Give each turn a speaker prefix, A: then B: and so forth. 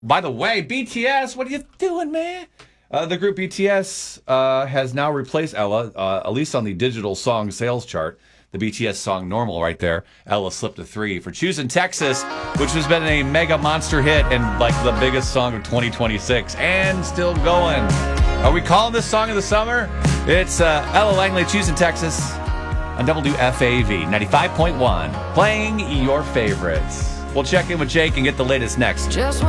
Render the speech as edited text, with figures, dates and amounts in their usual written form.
A: By the way, BTS, what are you doing, man? The group BTS has now replaced Ella, at least on the digital song sales chart. The BTS song Normal right there. Ella slipped to 3 for Choosing Texas, which has been a mega monster hit and like the biggest song of 2026 and still going. Are we calling this song of the summer? It's Ella Langley, Choosing Texas on WFAV 95.1, playing your favorites. We'll check in with Jake and get the latest next.